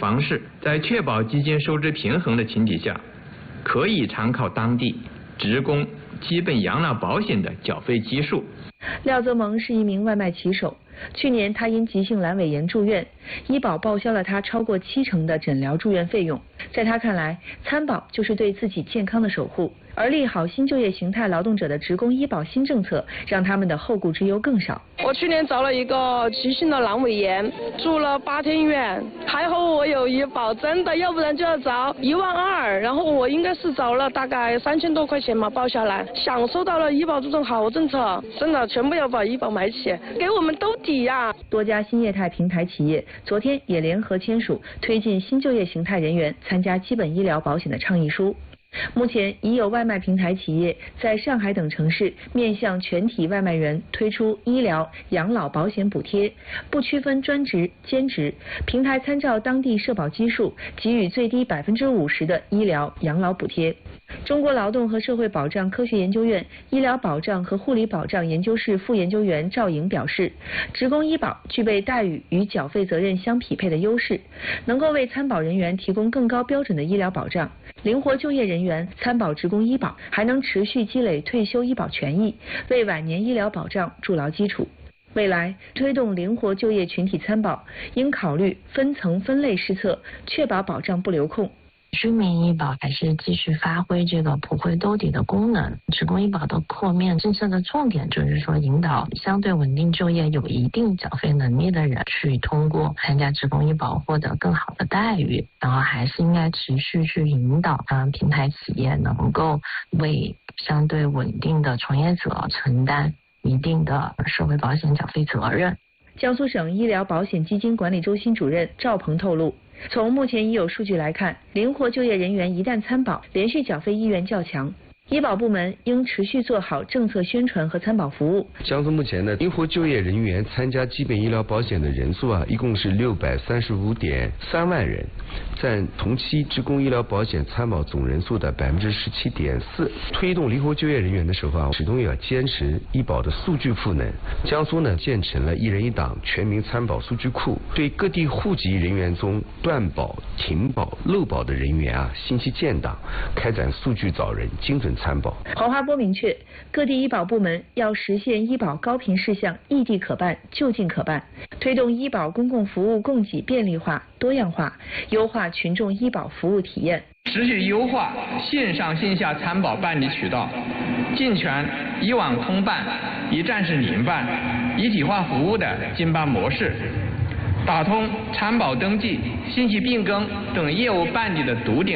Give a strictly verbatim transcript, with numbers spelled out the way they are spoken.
方式，在确保基金收支平衡的前提下，可以参考当地职工基本养老保险的缴费基数。 廖泽蒙是一名外卖骑手，去年他因急性阑尾炎住院，医保报销了他超过七成的诊疗住院费用。在他看来，参保就是对自己健康的守护。而利好新就业形态劳动者的职工医保新政策，让他们的后顾之忧更少。 我去年遭了一个急性的阑尾炎，住了八天院，还好我有医保，真的，要不然就要遭一万二，然后我应该是遭了大概三千多块钱嘛，报下来，享受到了医保这种好政策，真的全部要把医保买起，给我们兜底呀、啊。 多家新业态平台企业昨天也联合签署推进新就业形态人员参加基本医疗保险的倡议书。目前已有外卖平台企业在上海等城市面向全体外卖员推出医疗养老保险补贴，不区分专职兼职，平台参照当地社保基数给予最低百分之五十的医疗养老补贴。中国劳动和社会保障科学研究院医疗保障和护理保障研究室副研究员赵颖表示，职工医保具备待遇与缴费责任相匹配的优势，能够为参保人员提供更高标准的医疗保障。灵活就业人员参保职工医保，还能持续积累退休医保权益，为晚年医疗保障筑牢基础。未来推动灵活就业群体参保，应考虑分层分类施策，确保保障不流空。 居民医保还是继续发挥这个普惠兜底的功能。职工医保的扩面政策的重点就是说，引导相对稳定就业、有一定缴费能力的人去通过参加职工医保获得更好的待遇，然后还是应该持续去引导嗯平台企业能够为相对稳定的从业者承担一定的社会保险缴费责任。 江苏省医疗保险基金管理中心主任赵鹏透露，从目前已有数据来看，灵活就业人员一旦参保，连续缴费意愿较强。医保部门应持续做好政策宣传和参保服务。 江苏目前呢，灵活就业人员参加基本医疗保险的人数啊，一共是六百三十五点三万人，占同期职工医疗保险参保总人数的百分之十七点四。推动灵活就业人员的时候啊，始终要坚持医保的数据赋能。江苏呢，建成了一人一档全民参保数据库，对各地户籍人员中断保、停保、漏保的人员啊，信息建档，开展数据找人、精准参保。 黄华波明确，各地医保部门要实现医保高频事项异地可办、就近可办，推动医保公共服务供给便利化、多样化，优化群众医保服务体验。 持续优化线上线下参保办理渠道，健全医网通办、一站式联办、一体化服务的经办模式，打通参保登记、信息变更等业务办理的堵点。